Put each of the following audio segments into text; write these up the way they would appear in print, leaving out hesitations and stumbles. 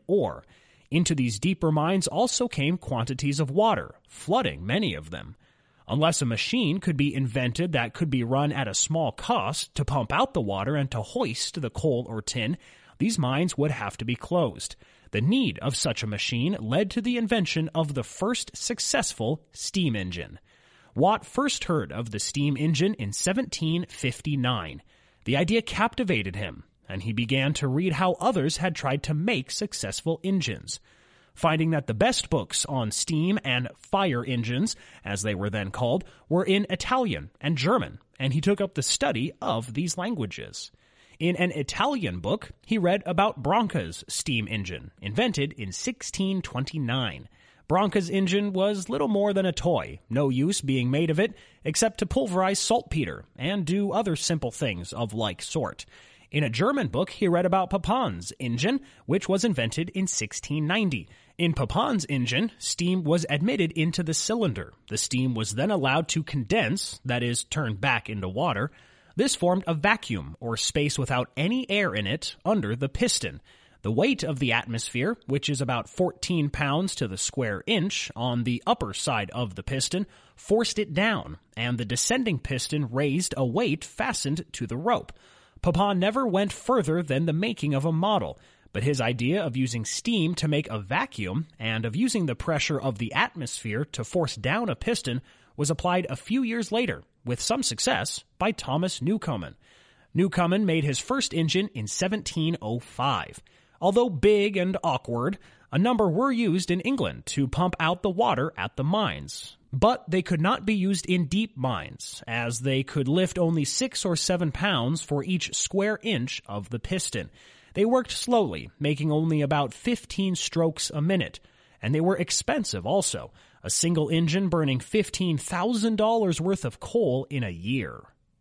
ore. Into these deeper mines also came quantities of water, flooding many of them. Unless a machine could be invented that could be run at a small cost to pump out the water and to hoist the coal or tin, these mines would have to be closed. The need of such a machine led to the invention of the first successful steam engine. Watt first heard of the steam engine in 1759. The idea captivated him, and he began to read how others had tried to make successful engines. Finding that the best books on steam and fire engines, as they were then called, were in Italian and German, and he took up the study of these languages. In an Italian book, he read about Branca's steam engine, invented in 1629. Branca's engine was little more than a toy, no use being made of it except to pulverize saltpeter and do other simple things of like sort. In a German book, he read about Papin's engine, which was invented in 1690. In Papin's engine, steam was admitted into the cylinder. The steam was then allowed to condense, that is, turn back into water. This formed a vacuum, or space without any air in it, under the piston. The weight of the atmosphere, which is about 14 pounds to the square inch on the upper side of the piston, forced it down, and the descending piston raised a weight fastened to the rope. Papin never went further than the making of a model, but his idea of using steam to make a vacuum and of using the pressure of the atmosphere to force down a piston was applied a few years later, with some success, by Thomas Newcomen. Newcomen made his first engine in 1705. Although big and awkward, a number were used in England to pump out the water at the mines. But they could not be used in deep mines, as they could lift only 6 or 7 pounds for each square inch of the piston. They worked slowly, making only about 15 strokes a minute, and they were expensive also, a single engine burning $15,000 worth of coal in a year.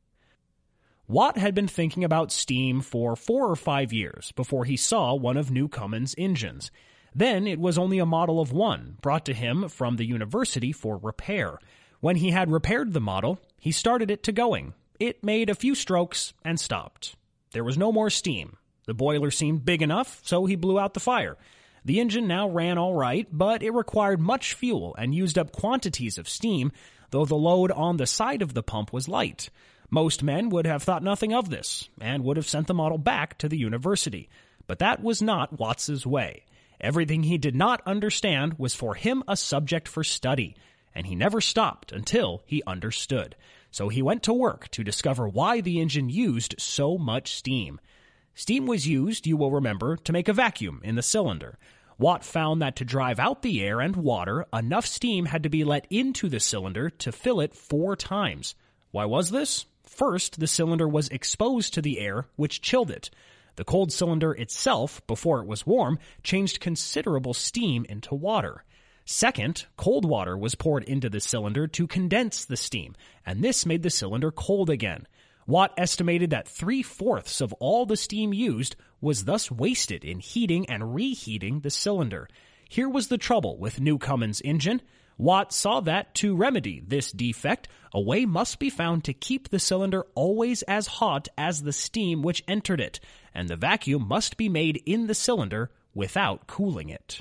Watt had been thinking about steam for 4 or 5 years before he saw one of Newcomen's engines. Then it was only a model of one, brought to him from the university for repair. When he had repaired the model, he started it to going. It made a few strokes and stopped. There was no more steam. The boiler seemed big enough, so he blew out the fire. The engine now ran all right, but it required much fuel and used up quantities of steam, though the load on the side of the pump was light. Most men would have thought nothing of this, and would have sent the model back to the university. But that was not Watts's way. Everything he did not understand was for him a subject for study, and he never stopped until he understood. So he went to work to discover why the engine used so much steam. Steam was used, you will remember, to make a vacuum in the cylinder. Watt found that to drive out the air and water, enough steam had to be let into the cylinder to fill it 4 times. Why was this? First, the cylinder was exposed to the air, which chilled it. The cold cylinder itself, before it was warm, changed considerable steam into water. Second, cold water was poured into the cylinder to condense the steam, and this made the cylinder cold again. Watt estimated that 3/4 of all the steam used was thus wasted in heating and reheating the cylinder. Here was the trouble with Newcomen's engine. Watt saw that to remedy this defect, a way must be found to keep the cylinder always as hot as the steam which entered it, and the vacuum must be made in the cylinder without cooling it.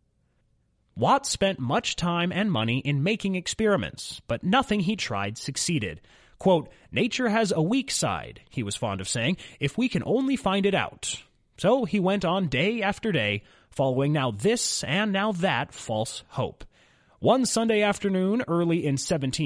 Watt spent much time and money in making experiments, but nothing he tried succeeded. Quote, "Nature has a weak side," he was fond of saying, "if we can only find it out." So he went on day after day, following now this and now that false hope. One Sunday afternoon, early in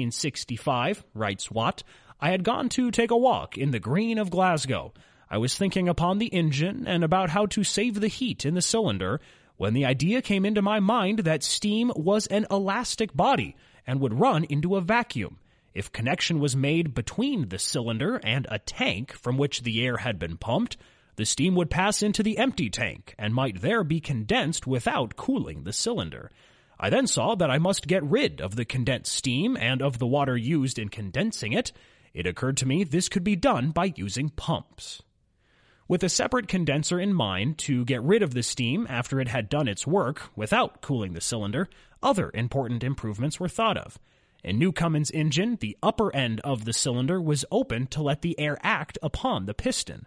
1765, writes Watt, I had gone to take a walk in the green of Glasgow. I was thinking upon the engine and about how to save the heat in the cylinder, when the idea came into my mind that steam was an elastic body and would run into a vacuum. If connection was made between the cylinder and a tank from which the air had been pumped, the steam would pass into the empty tank and might there be condensed without cooling the cylinder. I then saw that I must get rid of the condensed steam and of the water used in condensing it. It occurred to me this could be done by using pumps. With a separate condenser in mind to get rid of the steam after it had done its work without cooling the cylinder, other important improvements were thought of. In Newcomen's engine, the upper end of the cylinder was open to let the air act upon the piston.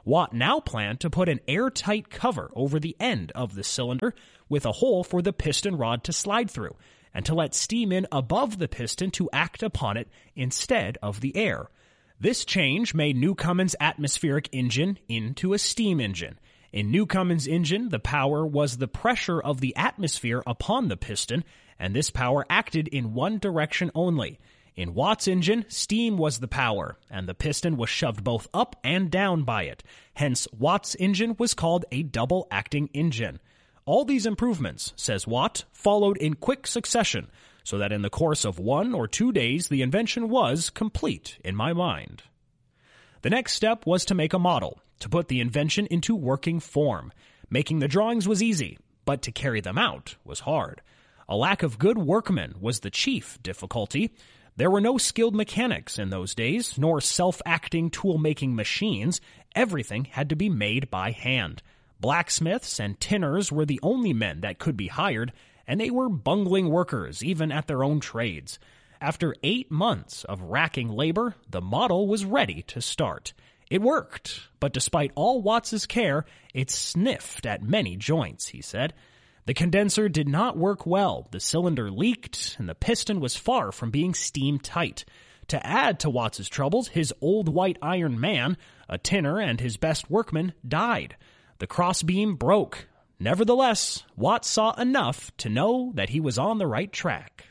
Watt now planned to put an airtight cover over the end of the cylinder with a hole for the piston rod to slide through, and to let steam in above the piston to act upon it instead of the air. This change made Newcomen's atmospheric engine into a steam engine. In Newcomen's engine, the power was the pressure of the atmosphere upon the piston, and this power acted in one direction only. In Watt's engine, steam was the power, and the piston was shoved both up and down by it. Hence, Watt's engine was called a double-acting engine. All these improvements, says Watt, followed in quick succession, so that in the course of 1 or 2 days the invention was complete in my mind. The next step was to make a model, to put the invention into working form. Making the drawings was easy, but to carry them out was hard. A lack of good workmen was the chief difficulty. There were no skilled mechanics in those days, nor self-acting tool-making machines. Everything had to be made by hand. Blacksmiths and tinners were the only men that could be hired, and they were bungling workers, even at their own trades. After 8 months of racking labor, the model was ready to start. It worked, but despite all Watts's care, it sniffed at many joints, he said. The condenser did not work well, the cylinder leaked, and the piston was far from being steam-tight. To add to Watts's troubles, his old white iron man, a tinner and his best workman, died. The crossbeam broke. Nevertheless, Watt saw enough to know that he was on the right track.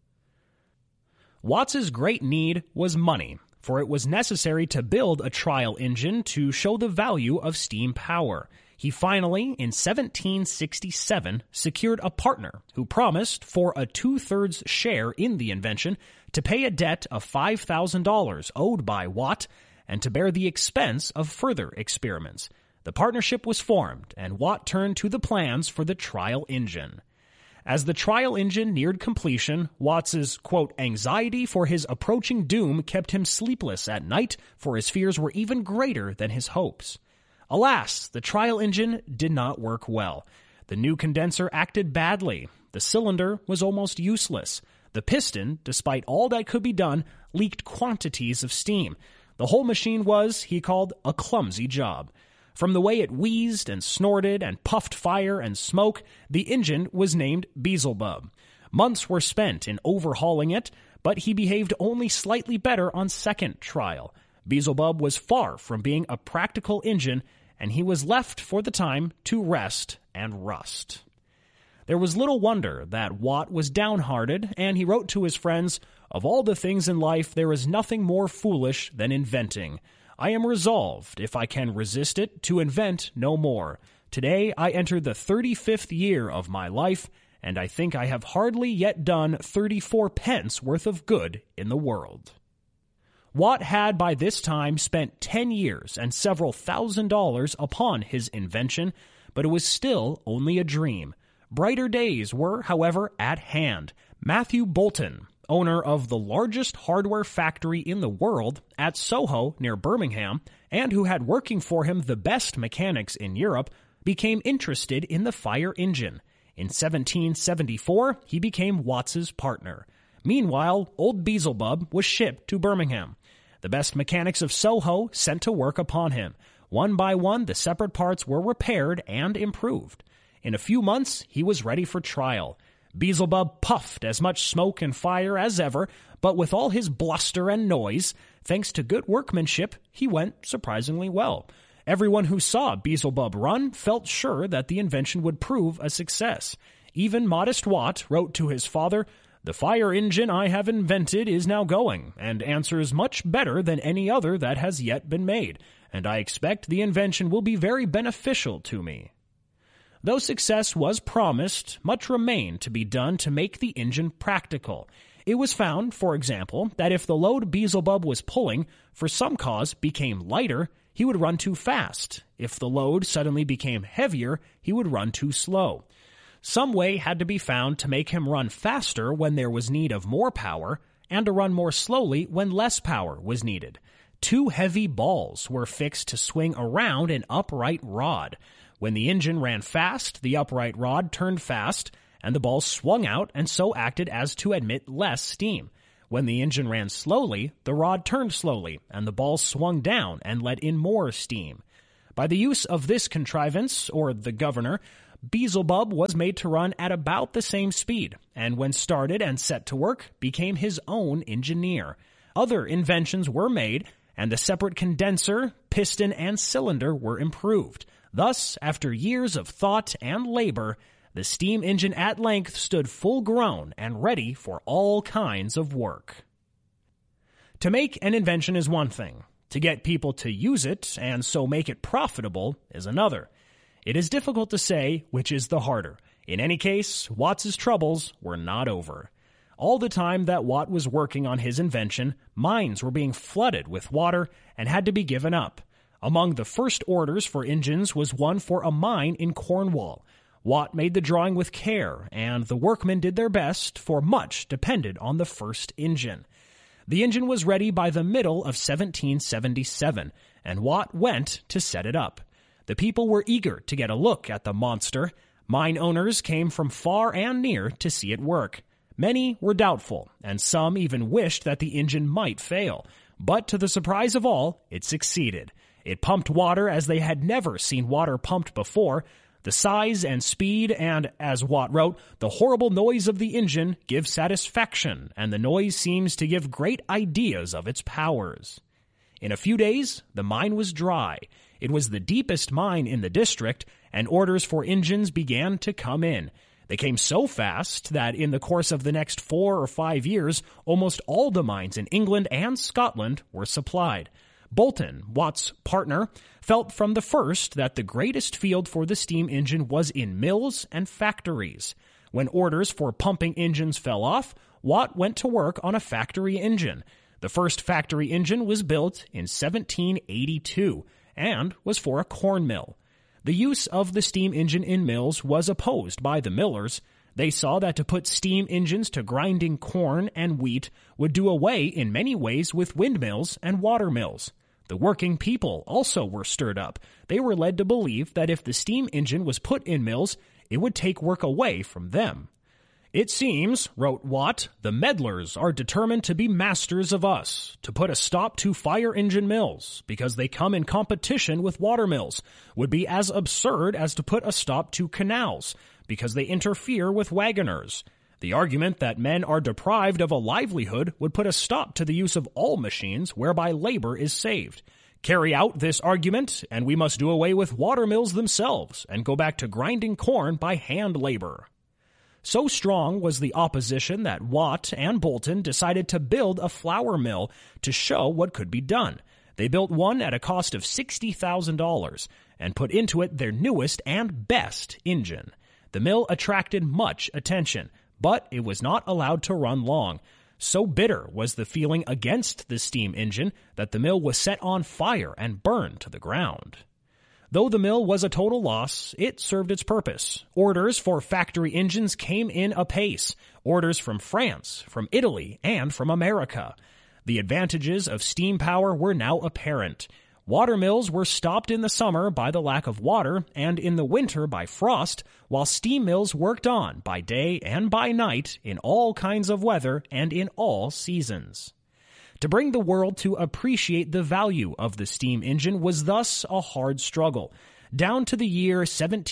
Watts's great need was money, for it was necessary to build a trial engine to show the value of steam power. He finally, in 1767, secured a partner who promised, for a 2/3 share in the invention, to pay a debt of $5,000 owed by Watt and to bear the expense of further experiments. The partnership was formed, and Watt turned to the plans for the trial engine. As the trial engine neared completion, Watts's, quote, anxiety for his approaching doom kept him sleepless at night, for his fears were even greater than his hopes. Alas, the trial engine did not work well. The new condenser acted badly. The cylinder was almost useless. The piston, despite all that could be done, leaked quantities of steam. The whole machine was, he called, a clumsy job. From the way it wheezed and snorted and puffed fire and smoke, the engine was named Beelzebub. Months were spent in overhauling it, but he behaved only slightly better on second trial. Beelzebub was far from being a practical engine, and he was left for the time to rest and rust. There was little wonder that Watt was downhearted, and he wrote to his friends, "Of all the things in life, there is nothing more foolish than inventing. I am resolved, if I can resist it, to invent no more. Today I enter the 35th year of my life, and I think I have hardly yet done 34 pence worth of good in the world." Watt had by this time spent 10 years and several $1,000s upon his invention, but it was still only a dream. Brighter days were, however, at hand. Matthew Boulton, owner of the largest hardware factory in the world at Soho near Birmingham, and who had working for him the best mechanics in Europe, became interested in the fire engine. In 1774, he became Watts's partner. Meanwhile, old Beelzebub was shipped to Birmingham. The best mechanics of Soho sent to work upon him. One by one, the separate parts were repaired and improved. In a few months, he was ready for trial. Beelzebub puffed as much smoke and fire as ever, but with all his bluster and noise, thanks to good workmanship, he went surprisingly well. Everyone who saw Beelzebub run felt sure that the invention would prove a success. Even modest Watt wrote to his father, "The fire engine I have invented is now going, and answers much better than any other that has yet been made, and I expect the invention will be very beneficial to me." Though success was promised, much remained to be done to make the engine practical. It was found, for example, that if the load Beelzebub was pulling, for some cause, became lighter, he would run too fast. If the load suddenly became heavier, he would run too slow. Some way had to be found to make him run faster when there was need of more power, and to run more slowly when less power was needed. 2 heavy balls were fixed to swing around an upright rod. When the engine ran fast, the upright rod turned fast, and the balls swung out and so acted as to admit less steam. When the engine ran slowly, the rod turned slowly, and the balls swung down and let in more steam. By the use of this contrivance, or the governor, Beelzebub was made to run at about the same speed, and when started and set to work, became his own engineer. Other inventions were made, and the separate condenser, piston, and cylinder were improved. Thus, after years of thought and labor, the steam engine at length stood full-grown and ready for all kinds of work. To make an invention is one thing. To get people to use it and so make it profitable is another. It is difficult to say which is the harder. In any case, Watts's troubles were not over. All the time that Watt was working on his invention, mines were being flooded with water and had to be given up. Among the first orders for engines was one for a mine in Cornwall. Watt made the drawing with care, and the workmen did their best, for much depended on the first engine. The engine was ready by the middle of 1777, and Watt went to set it up. The people were eager to get a look at the monster. Mine owners came from far and near to see it work. Many were doubtful, and some even wished that the engine might fail. But to the surprise of all, it succeeded. It pumped water as they had never seen water pumped before. The size and speed and, as Watt wrote, the horrible noise of the engine give satisfaction, and the noise seems to give great ideas of its powers. In a few days, the mine was dry. It was the deepest mine in the district, and orders for engines began to come in. They came so fast that in the course of the next 4 or 5 years, almost all the mines in England and Scotland were supplied. Boulton, Watt's partner, felt from the first that the greatest field for the steam engine was in mills and factories. When orders for pumping engines fell off, Watt went to work on a factory engine. The first factory engine was built in 1782 and was for a corn mill. The use of the steam engine in mills was opposed by the millers. They saw that to put steam engines to grinding corn and wheat would do away in many ways with windmills and water mills. The working people also were stirred up. They were led to believe that if the steam engine was put in mills, it would take work away from them. It seems, wrote Watt, the meddlers are determined to be masters of us, to put a stop to fire engine mills, because they come in competition with water mills, would be as absurd as to put a stop to canals, because they interfere with wagoners. The argument that men are deprived of a livelihood would put a stop to the use of all machines whereby labor is saved. Carry out this argument, and we must do away with water mills themselves and go back to grinding corn by hand labor. So strong was the opposition that Watt and Boulton decided to build a flour mill to show what could be done. They built one at a cost of $60,000 and put into it their newest and best engine. The mill attracted much attention, but it was not allowed to run long. So bitter was the feeling against the steam engine that the mill was set on fire and burned to the ground. Though the mill was a total loss, it served its purpose. Orders for factory engines came in apace. Orders from France, from Italy, and from America. The advantages of steam power were now apparent. Water mills were stopped in the summer by the lack of water and in the winter by frost, while steam mills worked on by day and by night in all kinds of weather and in all seasons. To bring the world to appreciate the value of the steam engine was thus a hard struggle. Down to the year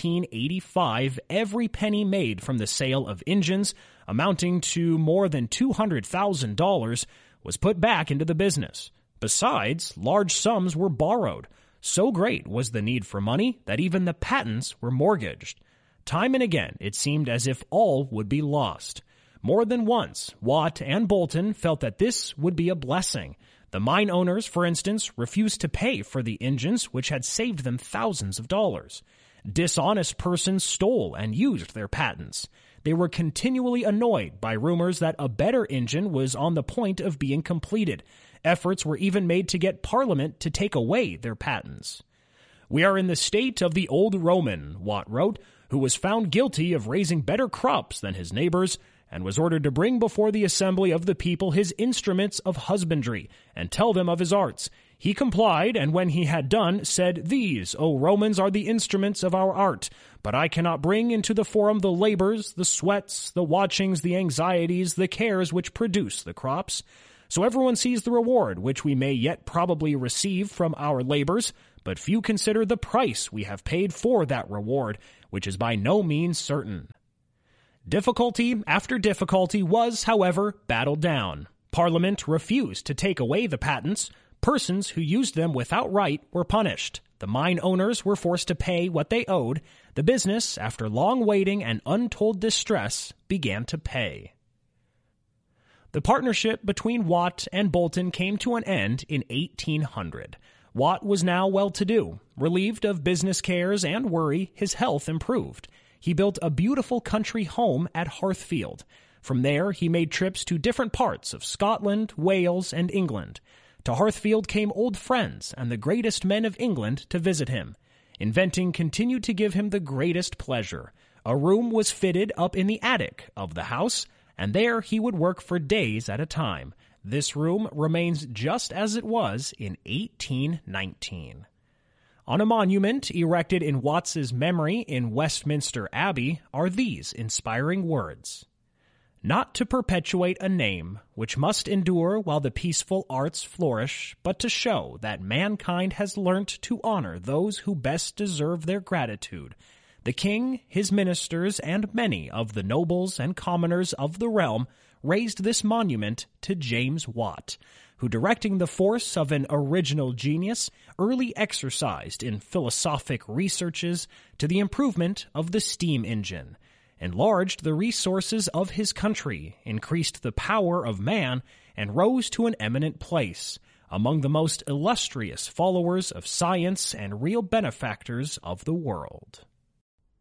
1785, every penny made from the sale of engines, amounting to more than $200,000, was put back into the business. Besides, large sums were borrowed. So great was the need for money that even the patents were mortgaged. Time and again, it seemed as if all would be lost. More than once, Watt and Boulton felt that this would be a blessing. The mine owners, for instance, refused to pay for the engines which had saved them thousands of dollars. Dishonest persons stole and used their patents. They were continually annoyed by rumors that a better engine was on the point of being completed. Efforts were even made to get Parliament to take away their patents. "We are in the state of the old Roman," Watt wrote, who was found guilty of raising better crops than his neighbors, and was ordered to bring before the assembly of the people his instruments of husbandry, and tell them of his arts. He complied, and when he had done, said, "These, O Romans, are the instruments of our art, but I cannot bring into the forum the labors, the sweats, the watchings, the anxieties, the cares which produce the crops. So everyone sees the reward which we may yet probably receive from our labors, but few consider the price we have paid for that reward, which is by no means certain. Difficulty after difficulty was, however, battled down. Parliament refused to take away the patents. Persons who used them without right were punished. The mine owners were forced to pay what they owed. The business, after long waiting and untold distress, began to pay. The partnership between Watt and Boulton came to an end in 1800. Watt was now well-to-do. Relieved of business cares and worry, his health improved. He built a beautiful country home at Hearthfield. From there, he made trips to different parts of Scotland, Wales, and England. To Hearthfield came old friends and the greatest men of England to visit him. Inventing continued to give him the greatest pleasure. A room was fitted up in the attic of the house, and there he would work for days at a time. This room remains just as it was in 1819. On a monument erected in Watts's memory in Westminster Abbey are these inspiring words: "Not to perpetuate a name which must endure while the peaceful arts flourish, but to show that mankind has learnt to honor those who best deserve their gratitude. The king, his ministers, and many of the nobles and commoners of the realm raised this monument to James Watt, who, directing the force of an original genius, early exercised in philosophic researches to the improvement of the steam engine, enlarged the resources of his country, increased the power of man, and rose to an eminent place among the most illustrious followers of science and real benefactors of the world."